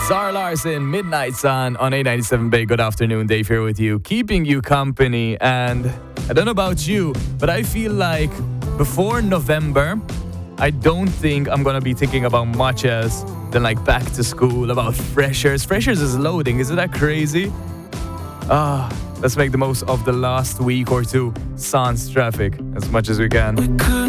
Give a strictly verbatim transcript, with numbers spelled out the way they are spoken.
Zara Larson, Midnight Sun on A ninety-seven Bay. Good afternoon, Dave here with you, keeping you company. And I don't know about you, but I feel like before November, I don't think I'm gonna be thinking about much else than like back to school, about freshers. Freshers is loading, isn't that crazy? Ah, let's make the most of the last week or two sans traffic as much as we can.